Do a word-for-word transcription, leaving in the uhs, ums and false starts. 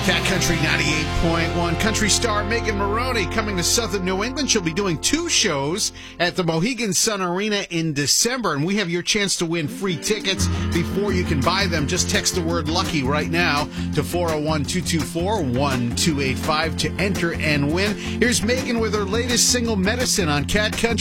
Cat Country ninety-eight point one. Country star Megan Moroney coming to southern New England. She'll be doing two shows at the Mohegan Sun Arena in December, and we have your chance to win free tickets before you can buy them. Just text the word lucky right now to four oh one, two two four, one two eight five to enter and win. Here's Megan with her latest single, Medicine, on Cat Country.